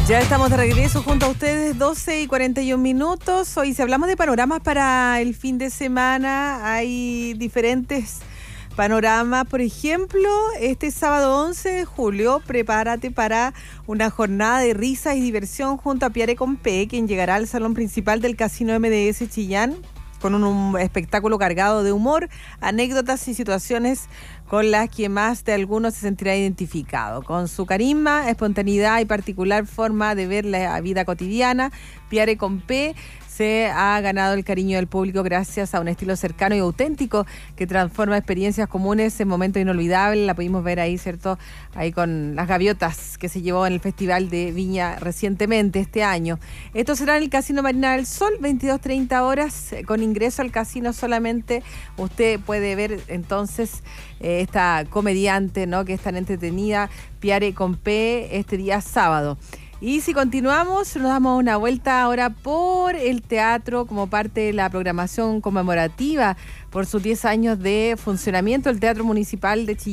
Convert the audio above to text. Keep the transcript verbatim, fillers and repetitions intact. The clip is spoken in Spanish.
Ya estamos de regreso junto a ustedes, doce y cuarenta y un minutos. Hoy, si hablamos de panoramas para el fin de semana, hay diferentes panoramas. Por ejemplo, este sábado once de julio, prepárate para una jornada de risas y diversión junto a Pierre Compé, quien llegará al salón principal del Casino M D S Chillán con un, un espectáculo cargado de humor, anécdotas y situaciones con las que más de algunos se sentirá identificado. Con su carisma, espontaneidad y particular forma de ver la vida cotidiana, Pierre Compé se ha ganado el cariño del público gracias a un estilo cercano y auténtico que transforma experiencias comunes en momentos inolvidables. La pudimos ver ahí, ¿cierto? Ahí con las gaviotas que se llevó en el Festival de Viña recientemente este año. Esto será en el Casino Marina del Sol, veintidós treinta horas, con ingreso al casino solamente. Usted puede ver entonces eh, esta comediante, ¿no?, que es tan entretenida, Pierre Compé, este día sábado. Y si continuamos, nos damos una vuelta ahora por el teatro como parte de la programación conmemorativa por sus diez años de funcionamiento del Teatro Municipal de Chillán.